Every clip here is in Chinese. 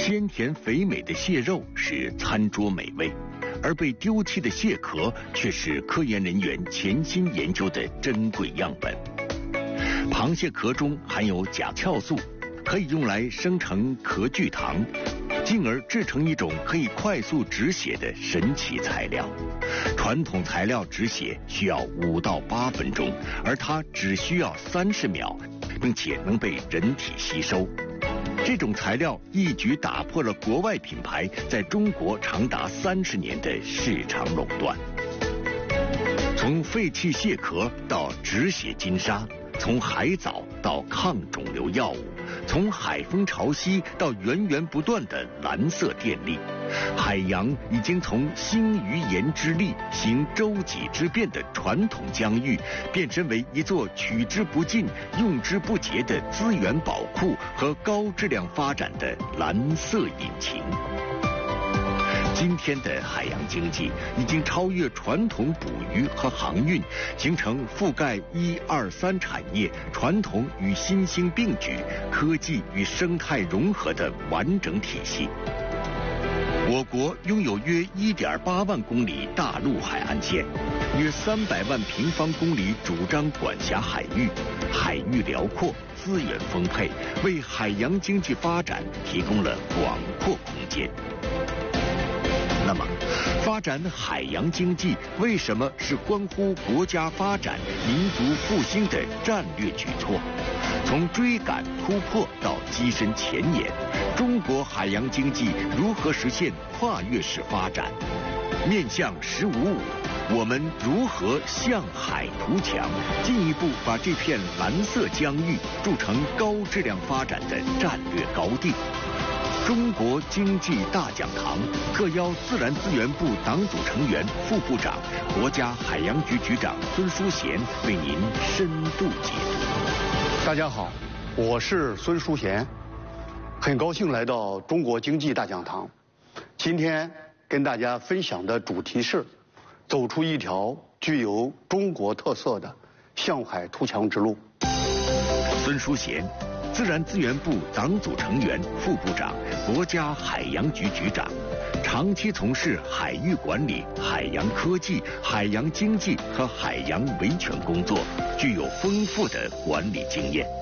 鲜甜肥美的蟹肉是餐桌美味，而被丢弃的蟹壳却是科研人员潜心研究的珍贵样本。螃蟹壳中含有甲壳素，可以用来生成壳聚糖，进而制成一种可以快速止血的神奇材料。传统材料止血需要5到8分钟，而它只需要30秒，并且能被人体吸收。这种材料一举打破了国外品牌在中国长达30年的市场垄断。从废弃蟹壳到止血金沙，从海藻到抗肿瘤药物，从海风潮汐到源源不断的蓝色电力，海洋已经从兴于言之利，行舟楫之变的传统疆域，变身为一座取之不尽、用之不竭的资源宝库和高质量发展的蓝色引擎。今天的海洋经济已经超越传统捕鱼和航运，形成覆盖1、2、3产业，传统与新兴并举，科技与生态融合的完整体系。我国拥有约1.8万公里大陆海岸线，约300万平方公里主张管辖海域，海域辽阔，资源丰沛，为海洋经济发展提供了广阔空间。那么，发展海洋经济为什么是关乎国家发展、民族复兴的战略举措？从追赶突破到跻身前沿，中国海洋经济如何实现跨越式发展？面向“15+5”，我们如何向海图强，进一步把这片蓝色疆域筑成高质量发展的战略高地？中国经济大讲堂特邀自然资源部党组成员、副部长、国家海洋局局长孙淑贤为您深度解读。 大家好，我是孙淑贤，很高兴来到中国经济大讲堂。今天跟大家分享的主题是走出一条具有中国特色的向海图强之路。 孙淑贤，自然资源部党组成员、副部长，国家海洋局局长，长期从事海域管理、海洋科技、海洋经济和海洋维权工作，具有丰富的管理经验。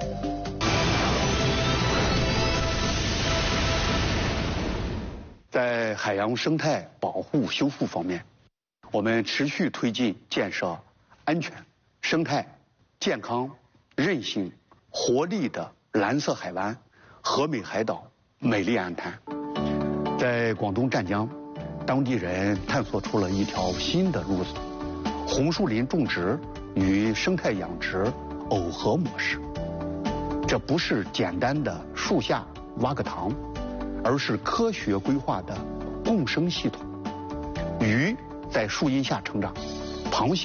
在海洋生态保护修复方面，我们持续推进建设安全、生态、健康、韧性、活力的蓝色海湾、和美海岛、美丽岸滩。在广东湛江，当地人探索出了一条新的路子：红树林种植与生态养殖耦合模式。这不是简单的树下挖个塘，而是科学规划的共生系统。鱼在树荫下成长，螃蟹